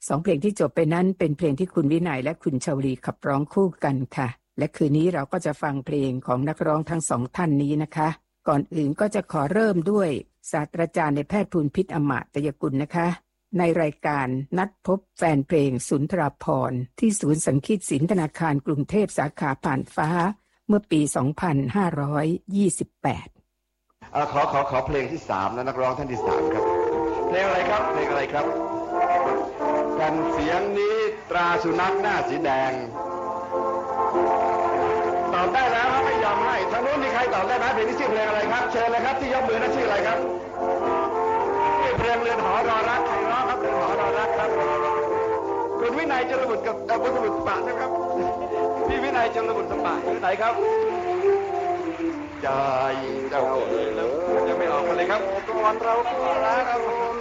2 เพลงที่จบไปนั้นเป็นเพลงที่คุณวินัยและคุณชวลีขับร้องคู่กันค่ะและคืนนี้เราก็จะฟังเพลงของนักร้องทั้ง2ท่านนี้นะคะก่อนอื่นก็จะขอเริ่มด้วยศาสตราจารย์ในแพทย์ภูลพิษอมาตยกุลนะคะในรายการนัดพบแฟนเพลงสุนทราภรณ์ที่ศูนย์สังคีตศิลป์ธนาคารกรุงเทพสาขาผ่านฟ้าเมื่อปี 2528 ขอเพลงที่3นะนักร้องท่านที่3ครับเพลงอะไรครับเพลงอะไรครับแผ่นเสียงนี้ตราสุนัขหน้าสีแดงตอบได้แล้วครับไม่ยอมให้ทางโน้นมีใครตอบได้ไหมเพลงนี้ชื่อเพลงอะไรครับเชิญเลยครับที่ยกมือนั่นชื่ออะไรครับเพลงเรือนหอรอรักใครร้องครับเรือนหอรอรักครับคุณวินัยจรบุตรกับคุณสมุทรสมบัตินะครับพี่วินัยจรบุตรสมบัติอยู่ไหนครับใจเจ้าเอ๋ยแล้วยังไม่ออกมาเลยครับก่อนเราก็รัก